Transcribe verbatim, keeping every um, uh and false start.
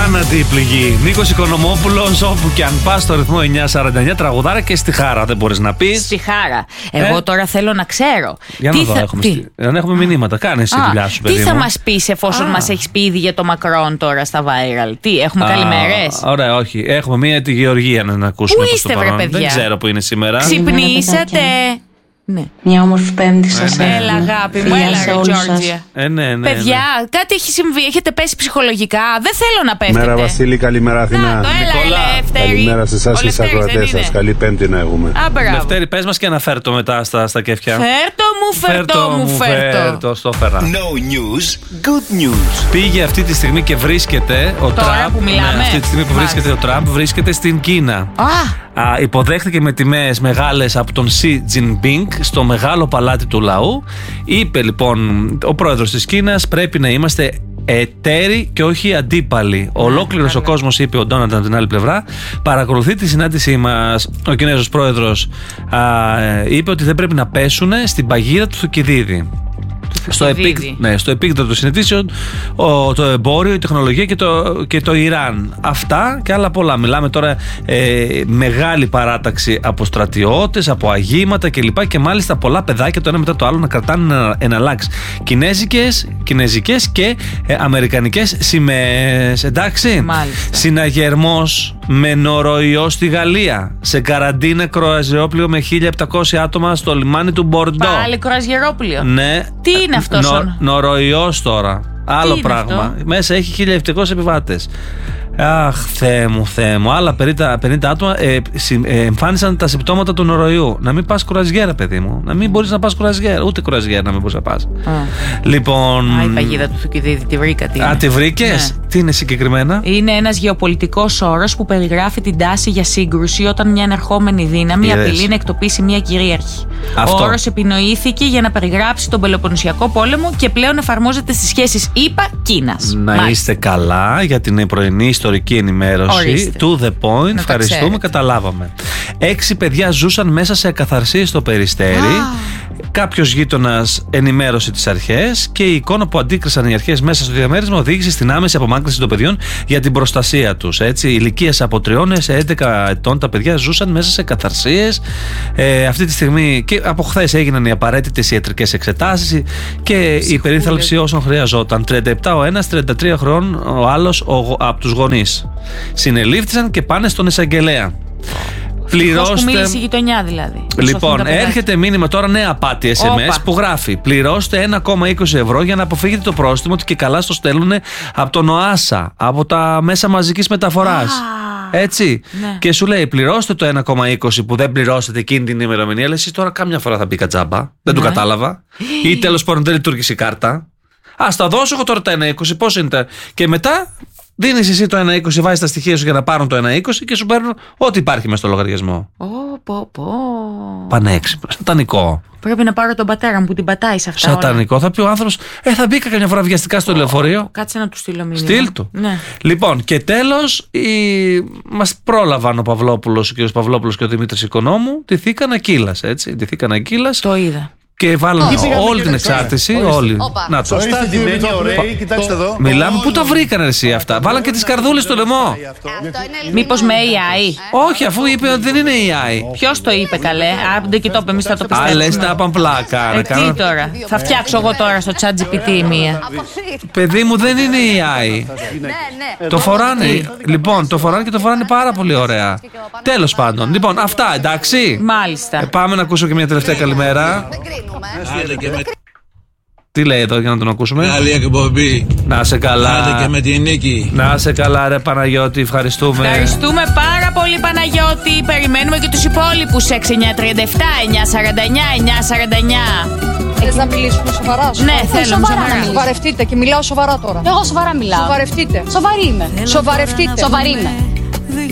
Αθάνατη πληγή. Νίκος Οικονομόπουλος, όπου και αν πας στο ρυθμό εννιά σαράντα εννιά, τραγουδάρα και στη Χάρα. Δεν μπορείς να πεις. Στη Χάρα. Εγώ ε? τώρα θέλω να ξέρω. Για να δω, θα... έχουμε, στη... έχουμε μηνύματα. Κάνε εσύ τη δουλειά σου, παιδί Τι μου. θα μας πεις εφόσον Α. μας έχεις πει ήδη για το Μακρόν τώρα στα viral? Τι, έχουμε Α, καλημέρες? Ωραία, όχι. Έχουμε μία τη Γεωργία να ακούσουμε. Πού είστε, βρε παιδιά? Δεν ξέρω που είναι σήμερα. Ξυπνήσατε. Ναι. Μια όμορφη Πέμπτη σας. Ε, ναι. Έλα, αγάπη μου, έλα, ρε Τζόρτζια. Ε, ναι, ναι, Παιδιά, ναι. κάτι έχει συμβεί, έχετε πέσει ψυχολογικά. Δεν θέλω να πέφτετε. Μέρα Βασίλη, καλημέρα Αθηνά. Να, το έλα, Ελεύθερη. Καλημέρα σε εσάς και στις ακροατές σας. Καλή Πέμπτη να έχουμε. Α, Λευτέρη, πες μας και αναφέρ' το μετά στα, στα κέφια. Φέρτο μου, φέρτο μου, φέρτο. Φέρτο, στο φέρα. No news, good news. Πήγε αυτή τη στιγμή και βρίσκεται ο Τώρα Τραμπ. που μιλάμε. Ναι, αυτή τη στιγμή που Μάλιστα. βρίσκεται ο Τραμπ, βρίσκεται στην Κίνα. Α. Α, υποδέχτηκε με τιμές μεγάλες από τον Σι Τζινπίνγκ στο μεγάλο παλάτι του λαού. Είπε λοιπόν ο πρόεδρος της Κίνας, πρέπει να είμαστε εταίροι και όχι αντίπαλοι. Ολόκληρος ο κόσμος, είπε ο Ντόναλντ από την άλλη πλευρά, παρακολουθεί τη συνάντησή μας. Ο Κινέζος πρόεδρος α, είπε ότι δεν πρέπει να πέσουν στην παγίδα του Θουκυδίδη. Στο, επίκ, ναι, στο επίκεντρο των συναντήσεων ο, το εμπόριο, η τεχνολογία και το, και το Ιράν. Αυτά και άλλα πολλά. Μιλάμε τώρα ε, μεγάλη παράταξη από στρατιώτες, από αγήματα κλπ. Και μάλιστα πολλά παιδάκια το ένα μετά το άλλο να κρατάνε εναλλάξ κινέζικες, κινέζικες και ε, αμερικανικές σημαίες. Εντάξει. Μάλιστα. Συναγερμός με νοροιό στη Γαλλία. Σε καραντίνα κρουαζιερόπλοιο με χίλια επτακόσια άτομα στο λιμάνι του Μπορντό. Πάλι κρουαζιερόπλοιο. Ναι. Τι είναι αυτός Νο, ο... Νοροιός τώρα. Άλλο είναι πράγμα. Αυτό? Μέσα έχει χίλια επτακόσιους επιβάτες. Αχ, Θεέ μου, Θεέ μου. Άλλα πενήντα άτομα ε, ε, εμφάνισαν τα συμπτώματα του νοροϊού. Να μην πας κουραζιέρα, παιδί μου. Να μην μπορείς να πας κουραζιέρα. Ούτε κουραζιέρα να μην μπορείς να πας. Α. Λοιπόν. Α, η παγίδα του Θουκυδίδη, τη βρήκα. Τι Α, τη βρήκες? Ναι. Τι είναι συγκεκριμένα? Είναι ένας γεωπολιτικός όρος που περιγράφει την τάση για σύγκρουση όταν μια ενερχόμενη δύναμη Είδες. απειλεί να εκτοπίσει μια κυρίαρχη. Αυτό. Ο όρος επινοήθηκε για να περιγράψει τον Πελοποννησιακό πόλεμο και πλέον εφαρμόζεται στις σχέσεις ΗΠΑ-Κίνας. Να Μάλιστα. είστε καλά για την πρωινή ιστορική ενημέρωση. Ορίστε. To the point. Να ευχαριστούμε, καταλάβαμε. Έξι παιδιά ζούσαν μέσα σε ακαθαρσίες στο Περιστέρι. Ah. Κάποιος γείτονας ενημέρωσε τις αρχές και η εικόνα που αντίκρισαν οι αρχές μέσα στο διαμέρισμα οδήγησε στην άμεση απομάκρυνση των παιδιών για την προστασία τους. Έτσι, ηλικίας από τριών σε έντεκα ετών τα παιδιά ζούσαν μέσα σε καταρσίες. Ε, αυτή τη στιγμή και από χθες έγιναν οι απαραίτητες ιατρικές εξετάσεις και Ψυχούλε. η περίθαλψη όσων χρειαζόταν. τριάντα επτά ο ένας, τριάντα τρία χρόνων ο άλλος ο, από τους γονείς. Συνελήφθησαν και πάνε στον εισαγγελέα. Πληρώστε. Που μίλησε η γειτονιά δηλαδή. Λοιπόν, έρχεται μήνυμα τώρα, νέα απάτη ες εμ ες Όπα. που γράφει: πληρώστε ένα κόμμα είκοσι ευρώ για να αποφύγετε το πρόστιμο ότι και καλά στο στέλνουν από τον ΟΑΣΑ, από τα μέσα μαζικής μεταφοράς. Ah. Έτσι. Ναι. Και σου λέει: πληρώστε το ένα κόμμα είκοσι που δεν πληρώσετε εκείνη την ημερομηνία. Αλλά εσύ τώρα κάμια φορά θα μπήκα τζάμπα. Δεν ναι. το κατάλαβα. Ή τέλος πάντων δεν λειτουργήσε η κάρτα. Α, τα δώσω εγώ τώρα τα ένα είκοσι. Πώς είναι τα. Και μετά. Δίνεις εσύ το ένα είκοσι, βάζεις τα στοιχεία σου για να πάρουν το ένα είκοσι και σου παίρνουν ό,τι υπάρχει μες στο λογαριασμό. Ω, πω, πω. Πανέξυπνο, σατανικό. Πρέπει να πάρω τον πατέρα μου που την πατάει σε αυτά. Σατανικό. Όλα. Θα πει ο άνθρωπος, ε, θα μπήκα καμιά φορά βιαστικά στο oh, λεωφορείο. Κάτσε να του στείλω μήνυμα. Στείλ του. Ναι. Λοιπόν, και τέλος, η... μας πρόλαβαν ο Παυλόπουλος, ο κ. Παυλόπουλος και ο Δημήτρης Οικονόμου. Τηθήκαν ακύλας, έτσι. Τηθήκαν ακύλας. Το είδα. Και βάλουν oh. όλη την εξάρτηση. Όλη. Να το. Κοιτάξτε εδώ. Μιλάμε, πού τα βρήκαν εσύ αυτά. Βάλαν και τις καρδούλες στο λαιμό. Μήπως με έι άι? Όχι, αφού είπε ότι δεν είναι έι άι. Ποιος το είπε, καλέ? Άντε και το είπε, εμείς θα το πιστεύουμε. Α, λες τα παμπλάκα. Ε, τι τώρα? Θα φτιάξω εγώ τώρα στο chat τζι πι τι μία. Παιδί μου, δεν είναι έι άι. Το φοράνε. Λοιπόν, το φοράνε και το φοράνε πάρα πολύ ωραία. Τέλος πάντων. Λοιπόν, αυτά, εντάξει. Μάλιστα. Πάμε να ακούσω και μια τελευταία καλημέρα. Τι λέει εδώ για να τον ακούσουμε? Καλή εκπομπή. Να σε καλά. Άντε και με τη νίκη. Να σε καλά, ρε Παναγιώτη, ευχαριστούμε. Ευχαριστούμε πάρα πολύ, Παναγιώτη. Περιμένουμε και τους υπόλοιπους. έξι εννιά τριάντα επτά, εννιά σαράντα εννιά, εννιά σαράντα εννιά. Θες να μιλήσουμε σοβαρά? Ναι, θέλω σοβαρά. Σοβαρευτείτε και μιλάω σοβαρά τώρα. Εγώ σοβαρά μιλάω. Σοβαρευτείτε. Σοβαρή είμαι. Σοβαρευτείτε. Σοβαρή είμαι.